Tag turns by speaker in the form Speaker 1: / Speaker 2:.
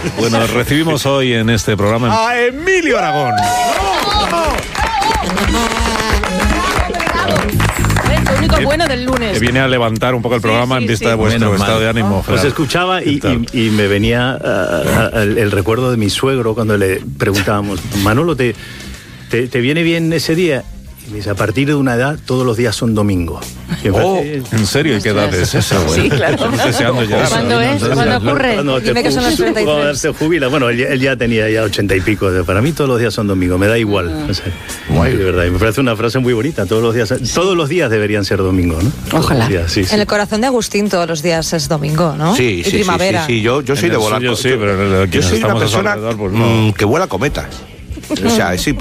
Speaker 1: Bueno, recibimos hoy en este programa a Emilio Aragón.
Speaker 2: El único bueno del lunes.
Speaker 1: Que viene a levantar un poco el programa en vista de vuestro estado de ánimo.
Speaker 3: Os escuchaba y me venía el recuerdo de mi suegro cuando le preguntábamos, Manolo, ¿te viene bien ese día? Y me dice, a partir de una edad, todos los días son domingo.
Speaker 1: ¿En serio? ¿Y qué edad es esa?
Speaker 2: Sí, claro.
Speaker 1: Estamos deseando llegar.
Speaker 2: ¿Cuándo es? ¿Cuándo ocurre? Dime que son los 33.
Speaker 3: Cuando se jubila. Bueno, él ya tenía 80 y pico. Para mí todos los días son domingo, me da igual. O sea, de verdad, y me parece una frase muy bonita. Todos los días deberían ser domingo, ¿no?
Speaker 2: Ojalá.
Speaker 3: Sí.
Speaker 4: En el corazón de Agustín todos los días es domingo, ¿no?
Speaker 5: Sí,
Speaker 4: y primavera.
Speaker 5: Sí. Yo soy de volar.
Speaker 1: Sí, pero
Speaker 5: yo soy una persona que vuela cometas. O sea, sí,